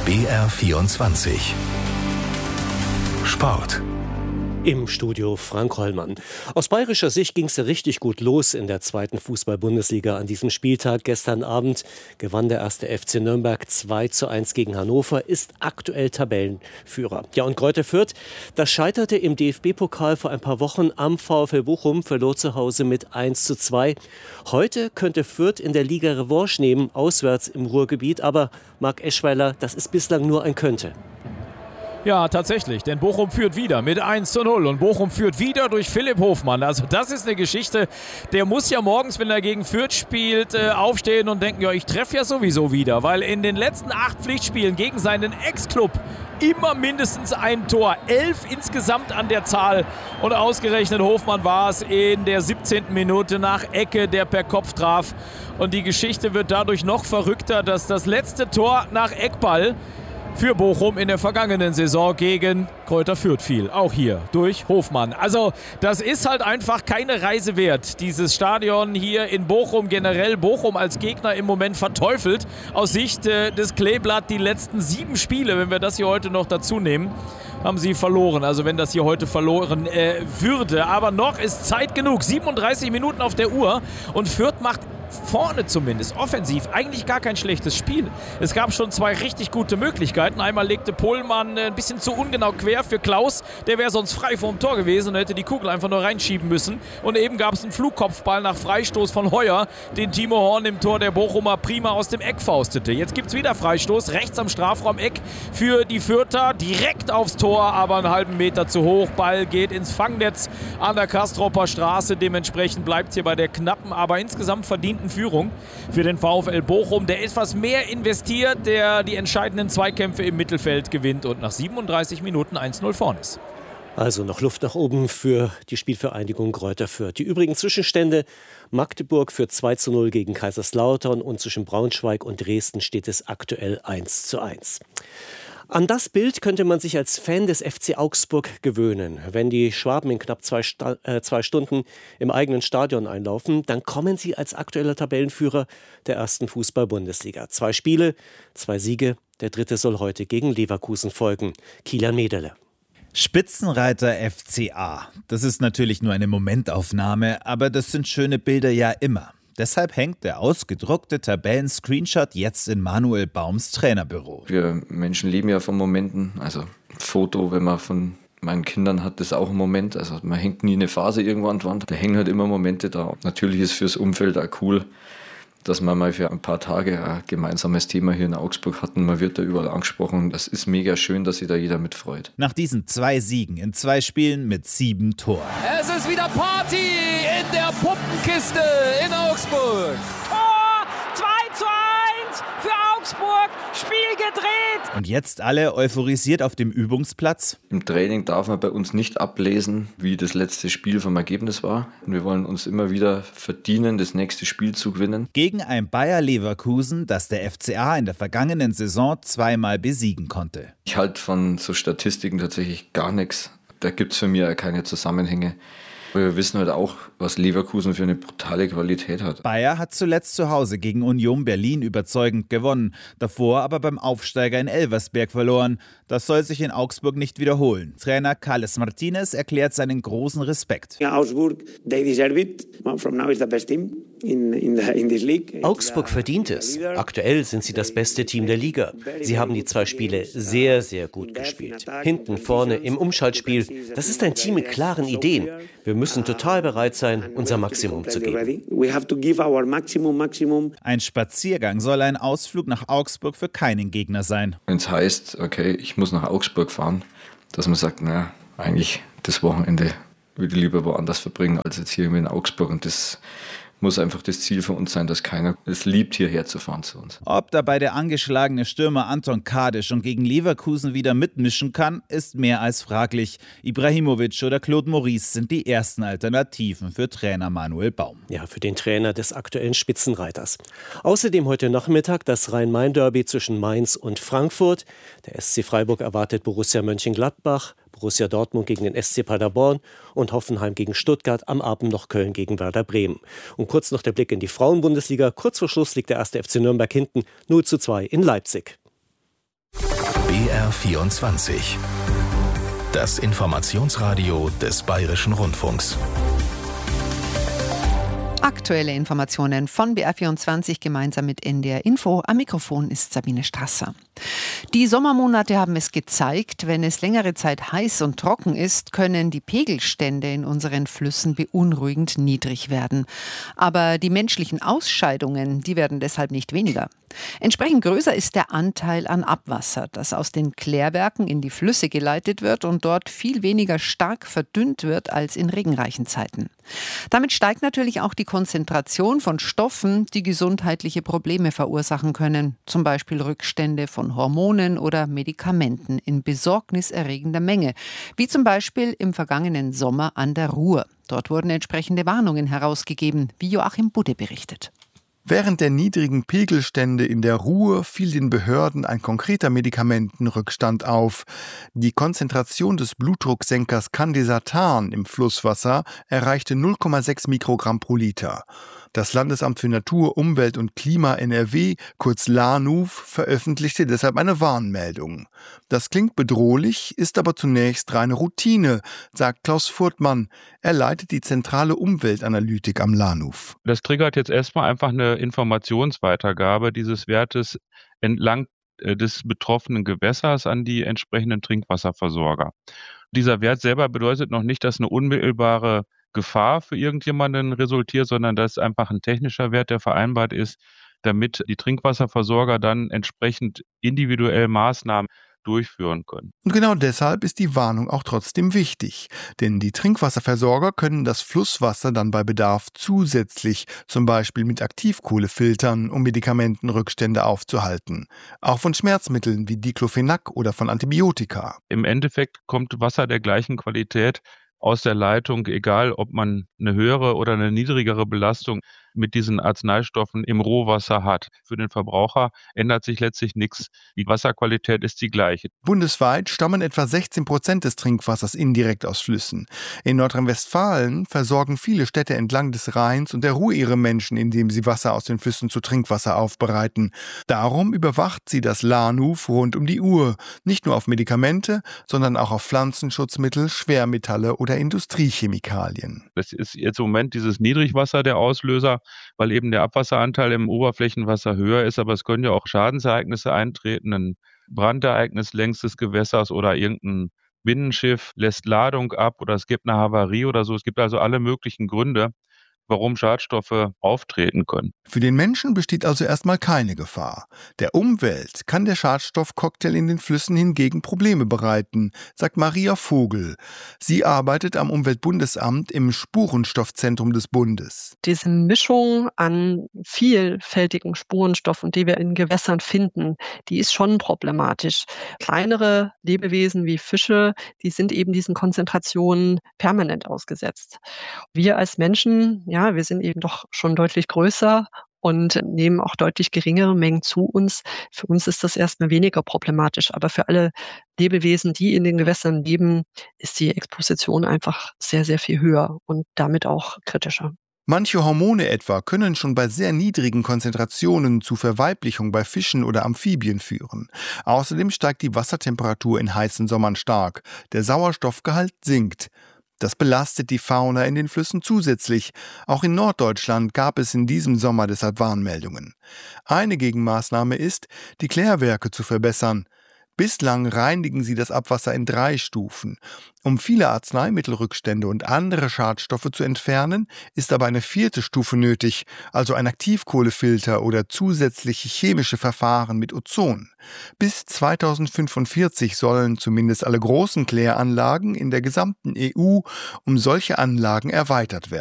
BR24 Sport. Im Studio Frank Hollmann. Aus bayerischer Sicht ging es richtig gut los in der zweiten Fußball-Bundesliga an diesem Spieltag. Gestern Abend gewann der erste FC Nürnberg 2:1 gegen Hannover, ist aktuell Tabellenführer. Ja, und Greuther Fürth, das scheiterte im DFB-Pokal vor ein paar Wochen am VfL Bochum, verlor zu Hause mit 1:2. Heute könnte Fürth in der Liga Revanche nehmen, auswärts im Ruhrgebiet. Aber Marc Eschweiler, das ist bislang nur ein Könnte. Ja, tatsächlich, denn Bochum führt wieder mit 1:0 und Bochum führt wieder durch Philipp Hofmann. Also das ist eine Geschichte, der muss ja morgens, wenn er gegen Fürth spielt, aufstehen und denken, ja, ich treffe ja sowieso wieder, weil in den letzten 8 Pflichtspielen gegen seinen Ex-Club immer mindestens ein Tor, 11 insgesamt an der Zahl und ausgerechnet Hofmann war es in der 17. Minute nach Ecke, der per Kopf traf und die Geschichte wird dadurch noch verrückter, dass das letzte Tor nach Eckball für Bochum in der vergangenen Saison gegen Greuther Fürth fiel. Auch hier durch Hofmann. Also das ist halt einfach keine Reise wert. Dieses Stadion hier in Bochum, generell Bochum als Gegner im Moment verteufelt. Aus Sicht des Kleeblatt die letzten 7 Spiele, wenn wir das hier heute noch dazu nehmen, haben sie verloren. Also wenn das hier heute verloren würde. Aber noch ist Zeit genug. 37 Minuten auf der Uhr und Fürth macht vorne zumindest, offensiv, eigentlich gar kein schlechtes Spiel. Es gab schon 2 richtig gute Möglichkeiten. Einmal legte Pohlmann ein bisschen zu ungenau quer für Klaus. Der wäre sonst frei vorm Tor gewesen und hätte die Kugel einfach nur reinschieben müssen. Und eben gab es einen Flugkopfball nach Freistoß von Heuer, den Timo Horn im Tor der Bochumer prima aus dem Eck faustete. Jetzt gibt es wieder Freistoß, rechts am Strafraum-Eck für die Fürther, direkt aufs Tor, aber einen halben Meter zu hoch. Ball geht ins Fangnetz an der Kastropper Straße. Dementsprechend bleibt es hier bei der knappen, aber insgesamt verdienten Führung für den VfL Bochum, der etwas mehr investiert, der die entscheidenden Zweikämpfe im Mittelfeld gewinnt und nach 37 Minuten 1:0 vorne ist. Also noch Luft nach oben für die Spielvereinigung Greuther Fürth. Die übrigen Zwischenstände: Magdeburg führt 2:0 gegen Kaiserslautern und zwischen Braunschweig und Dresden steht es aktuell 1:1. An das Bild könnte man sich als Fan des FC Augsburg gewöhnen. Wenn die Schwaben in knapp 2 Stunden im eigenen Stadion einlaufen, dann kommen sie als aktueller Tabellenführer der ersten Fußball-Bundesliga. 2 Spiele, 2 Siege. Der 3. soll heute gegen Leverkusen folgen. Kilian Mederle. Spitzenreiter FCA. Das ist natürlich nur eine Momentaufnahme, aber das sind schöne Bilder ja immer. Deshalb hängt der ausgedruckte Tabellen-Screenshot jetzt in Manuel Baums Trainerbüro. Wir Menschen leben ja von Momenten. Also ein Foto, wenn man von meinen Kindern hat, das auch ein Moment. Also man hängt nie eine Phase irgendwo an die Wand. Da hängen halt immer Momente da. Natürlich ist fürs Umfeld auch cool, dass man mal für ein paar Tage ein gemeinsames Thema hier in Augsburg hatten. Man wird da überall angesprochen. Das ist mega schön, dass sich da jeder mitfreut. Nach diesen 2 Siegen in 2 Spielen mit 7 Toren. Es ist wieder Party in der Puppenkiste in Augsburg. Tor 2:1 für Augsburg. Spiel gedreht. Und jetzt alle euphorisiert auf dem Übungsplatz? Im Training darf man bei uns nicht ablesen, wie das letzte Spiel vom Ergebnis war. Und wir wollen uns immer wieder verdienen, das nächste Spiel zu gewinnen. Gegen ein Bayer Leverkusen, das der FCA in der vergangenen Saison 2-mal besiegen konnte. Ich halte von so Statistiken tatsächlich gar nichts. Da gibt es für mich keine Zusammenhänge. Wir wissen halt auch, was Leverkusen für eine brutale Qualität hat. Bayer hat zuletzt zu Hause gegen Union Berlin überzeugend gewonnen, davor aber beim Aufsteiger in Elversberg verloren. Das soll sich in Augsburg nicht wiederholen. Trainer Carles Martinez erklärt seinen großen Respekt. Augsburg, they deserve it. From now is the best team in this league. Augsburg verdient es. Aktuell sind sie das beste Team der Liga. Sie haben die 2 Spiele sehr, sehr gut gespielt. Hinten, vorne, im Umschaltspiel. Das ist ein Team mit klaren Ideen. Wir müssen total bereit sein, unser Maximum zu geben. Ein Spaziergang soll ein Ausflug nach Augsburg für keinen Gegner sein. Wenn es heißt, okay, ich muss nach Augsburg fahren, dass man sagt, naja, eigentlich das Wochenende würde ich lieber woanders verbringen, als jetzt hier in Augsburg. Und das muss einfach das Ziel für uns sein, dass keiner es liebt, hierher zu fahren zu uns. Ob dabei der angeschlagene Stürmer Anton Kadisch und gegen Leverkusen wieder mitmischen kann, ist mehr als fraglich. Ibrahimovic oder Claude Maurice sind die ersten Alternativen für Trainer Manuel Baum. Ja, für den Trainer des aktuellen Spitzenreiters. Außerdem heute Nachmittag das Rhein-Main-Derby zwischen Mainz und Frankfurt. Der SC Freiburg erwartet Borussia Mönchengladbach. Borussia Dortmund gegen den SC Paderborn und Hoffenheim gegen Stuttgart, am Abend noch Köln gegen Werder Bremen. Und kurz noch der Blick in die Frauenbundesliga. Kurz vor Schluss liegt der 1. FC Nürnberg hinten 0:2 in Leipzig. BR24. Das Informationsradio des Bayerischen Rundfunks. Aktuelle Informationen von BR24 gemeinsam mit NDR Info. Am Mikrofon ist Sabine Strasser. Die Sommermonate haben es gezeigt, wenn es längere Zeit heiß und trocken ist, können die Pegelstände in unseren Flüssen beunruhigend niedrig werden. Aber die menschlichen Ausscheidungen, die werden deshalb nicht weniger. Entsprechend größer ist der Anteil an Abwasser, das aus den Klärwerken in die Flüsse geleitet wird und dort viel weniger stark verdünnt wird als in regenreichen Zeiten. Damit steigt natürlich auch die Konzentration von Stoffen, die gesundheitliche Probleme verursachen können, zum Beispiel Rückstände von Hormonen oder Medikamenten in besorgniserregender Menge, wie zum Beispiel im vergangenen Sommer an der Ruhr. Dort wurden entsprechende Warnungen herausgegeben, wie Joachim Budde berichtet. Während der niedrigen Pegelstände in der Ruhr fiel den Behörden ein konkreter Medikamentenrückstand auf. Die Konzentration des Blutdrucksenkers Candesartan im Flusswasser erreichte 0,6 Mikrogramm pro Liter. Das Landesamt für Natur, Umwelt und Klima NRW, kurz LANUV, veröffentlichte deshalb eine Warnmeldung. Das klingt bedrohlich, ist aber zunächst reine Routine, sagt Klaus Furtmann. Er leitet die zentrale Umweltanalytik am LANUV. Das triggert jetzt erstmal einfach eine Informationsweitergabe dieses Wertes entlang des betroffenen Gewässers an die entsprechenden Trinkwasserversorger. Dieser Wert selber bedeutet noch nicht, dass eine unmittelbare Gefahr für irgendjemanden resultiert, sondern das ist einfach ein technischer Wert, der vereinbart ist, damit die Trinkwasserversorger dann entsprechend individuell Maßnahmen durchführen können. Und genau deshalb ist die Warnung auch trotzdem wichtig. Denn die Trinkwasserversorger können das Flusswasser dann bei Bedarf zusätzlich, zum Beispiel mit Aktivkohle filtern, um Medikamentenrückstände aufzuhalten. Auch von Schmerzmitteln wie Diclofenac oder von Antibiotika. Im Endeffekt kommt Wasser der gleichen Qualität aus der Leitung, egal ob man eine höhere oder eine niedrigere Belastung mit diesen Arzneistoffen im Rohwasser hat. Für den Verbraucher ändert sich letztlich nichts. Die Wasserqualität ist die gleiche. Bundesweit stammen etwa 16% des Trinkwassers indirekt aus Flüssen. In Nordrhein-Westfalen versorgen viele Städte entlang des Rheins und der Ruhr ihre Menschen, indem sie Wasser aus den Flüssen zu Trinkwasser aufbereiten. Darum überwacht sie das LANUV rund um die Uhr. Nicht nur auf Medikamente, sondern auch auf Pflanzenschutzmittel, Schwermetalle oder Industriechemikalien. Das ist jetzt im Moment dieses Niedrigwasser der Auslöser, weil eben der Abwasseranteil im Oberflächenwasser höher ist, aber es können ja auch Schadensereignisse eintreten, ein Brandereignis längs des Gewässers oder irgendein Binnenschiff lässt Ladung ab oder es gibt eine Havarie oder so. Es gibt also alle möglichen Gründe, warum Schadstoffe auftreten können. Für den Menschen besteht also erstmal keine Gefahr. Der Umwelt kann der Schadstoffcocktail in den Flüssen hingegen Probleme bereiten, sagt Maria Vogel. Sie arbeitet am Umweltbundesamt im Spurenstoffzentrum des Bundes. Diese Mischung an vielfältigen Spurenstoffen, die wir in Gewässern finden, die ist schon problematisch. Kleinere Lebewesen wie Fische, die sind eben diesen Konzentrationen permanent ausgesetzt. Wir als Menschen, ja, wir sind eben doch schon deutlich größer und nehmen auch deutlich geringere Mengen zu uns. Für uns ist das erstmal weniger problematisch, aber für alle Lebewesen, die in den Gewässern leben, ist die Exposition einfach sehr, sehr viel höher und damit auch kritischer. Manche Hormone etwa können schon bei sehr niedrigen Konzentrationen zu Verweiblichung bei Fischen oder Amphibien führen. Außerdem steigt die Wassertemperatur in heißen Sommern stark. Der Sauerstoffgehalt sinkt. Das belastet die Fauna in den Flüssen zusätzlich. Auch in Norddeutschland gab es in diesem Sommer deshalb Warnmeldungen. Eine Gegenmaßnahme ist, die Klärwerke zu verbessern. Bislang reinigen sie das Abwasser in 3 Stufen. Um viele Arzneimittelrückstände und andere Schadstoffe zu entfernen, ist aber eine 4. Stufe nötig, also ein Aktivkohlefilter oder zusätzliche chemische Verfahren mit Ozon. Bis 2045 sollen zumindest alle großen Kläranlagen in der gesamten EU um solche Anlagen erweitert werden.